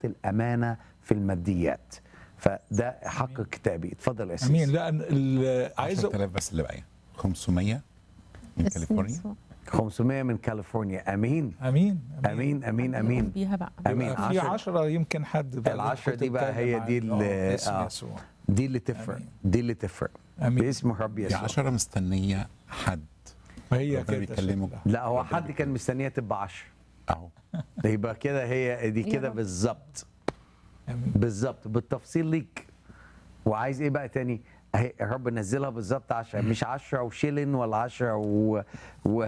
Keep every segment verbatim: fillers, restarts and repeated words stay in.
الامانه في الماديات. فده حق كتابي. اتفضل يا امين. سيدي. لا ال- عايز عشرة آلاف بس اللي باقيه خمسمية من اسم كاليفورنيا. يسوع. خمسمية من كاليفورنيا. امين امين امين امين امين بيها بقى. امين. يبقى في عشرة. عشرة يمكن حد بقى العشرة دي يدخل بقى هي يتكلم دي عن- اللي- آه، اسم آه. يسوع. دي اللي تفرق. آمين. دي اللي تفرق امين. باسم الرب في يسوع. عشرة مستنيه حد وهي ربنا كده بيكلمه. شكلها. لا هو حد كان مستنيه تبقى عشرة. اهو يبقى كده هي دي يا كده رب. بالظبط امين. بالظبط بالتفصيل ليك. وعايز ايه بقى تاني؟ اهي الرب نزلها بالظبط عشرة، مش عشرة وشيلن ولا عشرة و و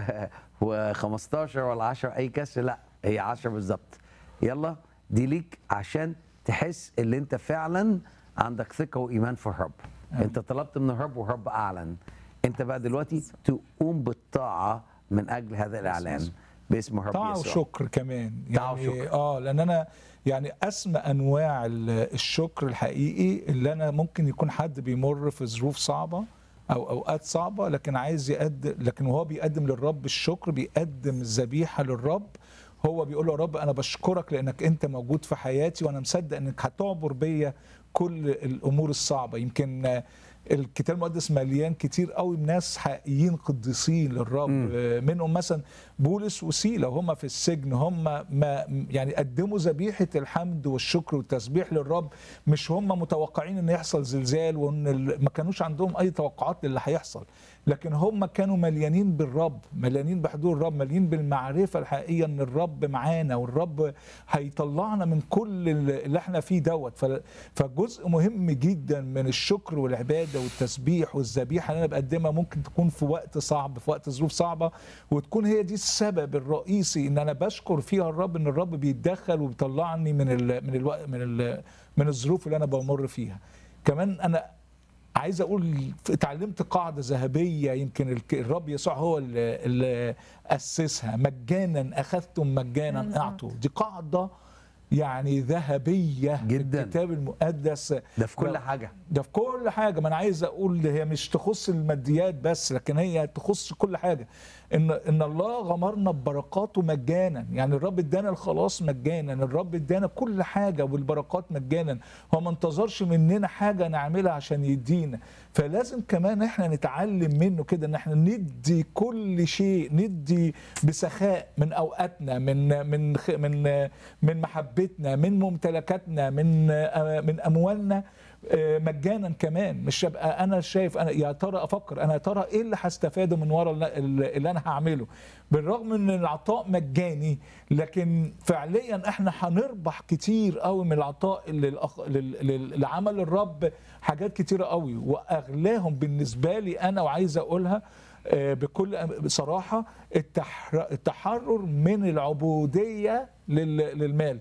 و15 ولا عشرة اي كسر، لا هي عشرة بالظبط. يلا دي ليك عشان تحس ان انت فعلا عندك ثقه وايمان في الرب. انت طلبت من الرب والرب اعلن. انت بقى دلوقتي تقوم بالطاعه من اجل هذا الاعلان باسم الرب طاعة يسوع. وشكر كمان طاعة يعني وشكر. اه لان انا يعني اسمى انواع ال- الشكر الحقيقي اللي انا ممكن يكون حد بيمر في ظروف صعبه او اوقات صعبه، لكن عايز يقدم، لكن وهو بيقدم للرب الشكر بيقدم الذبيحه للرب. هو بيقول له يا رب انا بشكرك لانك انت موجود في حياتي، وانا مصدق انك هتعبر بيا كل الامور الصعبه. يمكن آه، الكتاب المقدس مليان كتير قوي من ناس حقيقيين قديسين للرب. آه، منهم مثلا بولس وسيلة وهم في السجن، هم ما يعني قدموا ذبيحه الحمد والشكر والتسبيح للرب. مش هم متوقعين ان يحصل زلزال، وان ال- ما كانوش عندهم اي توقعات للي هيحصل، لكن هم كانوا مليانين بالرب، مليانين بحضور الرب، مليانين بالمعرفه الحقيقيه ان الرب معانا والرب هيطلعنا من كل اللي احنا فيه دوت. ف- فجزء مهم جدا من الشكر والعباده والتسبيح والذبيحه اللي انا بقدمها ممكن تكون في وقت صعب، في وقت ظروف صعبه، وتكون هي دي السبب الرئيسي ان انا بشكر فيها الرب، ان الرب بيتدخل وبيطلعني من ال من الوقت من ال من الظروف اللي انا بمر فيها. كمان انا عايز اقول اتعلمت قاعده ذهبيه، يمكن الك- الرب يسوع هو اللي, اللي اسسها: مجانا اخذتم مجانا اعطوا. دي قاعده يعني ذهبيه جداً. في الكتاب المقدس. ده في كل لو- حاجه. ده في كل حاجه. ما انا عايز اقول هي مش تخص الماديات بس، لكن هي تخص كل حاجه. ان ان الله غمرنا ببركاته مجانا، يعني الرب ادانا الخلاص مجانا، الرب ادانا كل حاجه والبركات مجانا. هو ما انتظرش مننا حاجه نعملها عشان يدينا. فلازم كمان احنا نتعلم منه كده ان احنا ندي كل شيء، ندي بسخاء من اوقاتنا، من من خ- من من محبتنا، من ممتلكاتنا، من آه، من اموالنا آه، مجانا كمان. مش هبقى انا شايف انا يا ترى افكر انا يا ترى ايه اللي هستفاده من ورا اللي اللي انا هعمله. بالرغم ان العطاء مجاني، لكن فعليا احنا هنربح كتير قوي من العطاء اللي الأخ- لل- لل- لعمل الرب. حاجات كتيره قوي، واغلاهم بالنسبه لي انا وعايز اقولها آه، بكل صراحه: التحر- التحرر من العبوديه لل- للمال.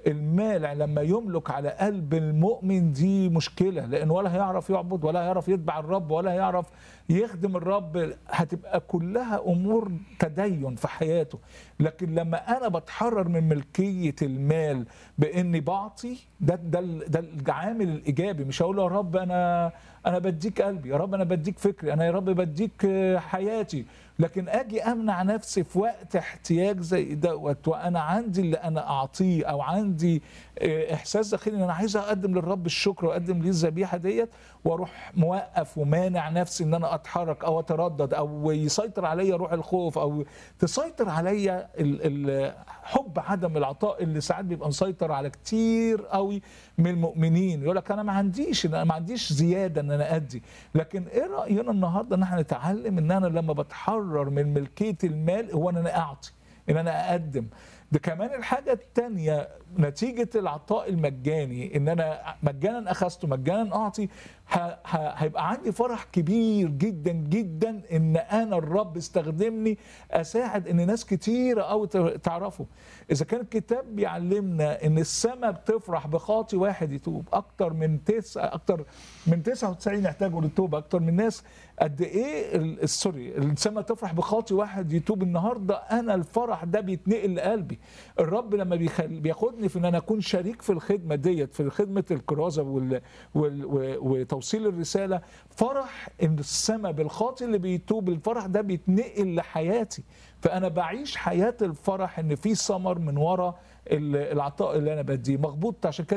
المال لما يملك على قلب المؤمن دي مشكلة، لأن ولا هيعرف يعبد ولا هيعرف يتبع الرب ولا هيعرف يخدم الرب. هتبقى كلها أمور تدين في حياته. لكن لما أنا بتحرر من ملكية المال بإني بعطي، ده ده ده العامل الإيجابي. مش هقول يا رب أنا أنا بديك قلبي، يا رب أنا بديك فكري، أنا يا رب بديك حياتي، لكن اجي امنع نفسي في وقت احتياج زي دوت وانا عندي اللي انا اعطيه، او عندي اه، احساس داخلي ان انا عايز اقدم للرب الشكر واقدم ليه الذبيحه ديت، واروح موقف ومانع نفسي ان انا اتحرك او اتردد، او يسيطر عليا روح الخوف، او تسيطر عليا ال- ال- حب عدم العطاء اللي ساعات بيبقى مسيطر على كتير قوي من المؤمنين. يقول لك انا ما عنديش انا ما عنديش زياده ان انا ادي. لكن ايه راينا النهارده ان احنا نتعلم ان انا لما بتحرر من ملكيه المال هو ان انا اعطي، ان انا اقدم. ده كمان الحاجه الثانيه نتيجه العطاء المجاني، ان انا مجانا اخذته مجانا اعطي، ه- ه- هيبقى عندي فرح كبير جدا جدا ان انا الرب استخدمني اساعد ان ناس كتيره قوي تعرفه. اذا كان الكتاب بيعلمنا ان السماء بتفرح بخاطي واحد يتوب، اكتر من تسعة اكتر من تسعة وتسعين يحتاجوا للتوبه، اكتر من ناس قد ايه ال- السوري السماء تفرح بخاطي واحد يتوب. النهارده انا الفرح ده بيتنقل لقلبي. الرب لما بيخل... بياخدني في ان انا اكون شريك في الخدمه ديت، في خدمه الكرازه وال... وال... و- وتوصيل الرساله، فرح ان السماء بالخاطي اللي بيتوب، الفرح ده بيتنقل لحياتي. فانا بعيش حياه الفرح ان في ثمر من ورا ال- العطاء اللي انا بديه، مغبوط عشان كده